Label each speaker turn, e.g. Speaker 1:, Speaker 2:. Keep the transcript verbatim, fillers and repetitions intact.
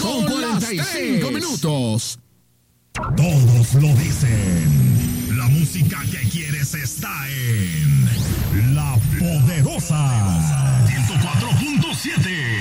Speaker 1: con cuarenta y cinco minutos.
Speaker 2: Todos lo dicen. La música que quieres está en La Poderosa ciento cuatro punto siete.